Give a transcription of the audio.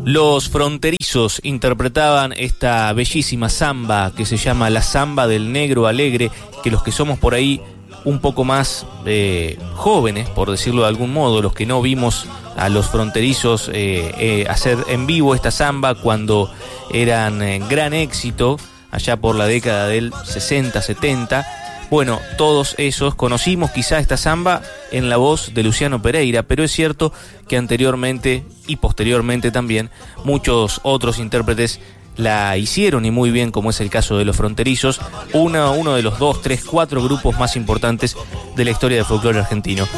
Los Fronterizos interpretaban esta bellísima samba que se llama la samba del negro alegre, que los que somos por ahí un poco más jóvenes, por decirlo de algún modo, los que no vimos a los Fronterizos hacer en vivo esta samba cuando eran gran éxito, allá por la década del 60, 70, bueno, todos esos conocimos quizá esta samba en la voz de Luciano Pereira, pero es cierto que anteriormente y posteriormente también muchos otros intérpretes la hicieron y muy bien, como es el caso de los Fronterizos, uno de los 2, 3, 4 grupos más importantes de la historia del folclore argentino.